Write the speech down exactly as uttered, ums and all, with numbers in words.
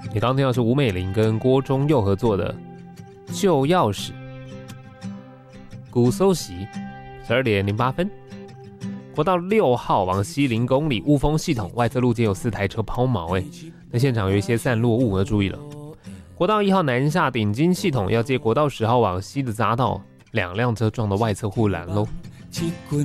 你刚听到是吴美玲跟郭忠佑合作的《旧钥匙》。古搜席十二点零八分，国道六号往西零公里，雾峰系统外侧路肩有四台车抛锚，哎，那现场有一些散落物，要注意了。国道一号南下顶金系统要接国道十号往西的匝道，两辆车撞到外侧护栏喽。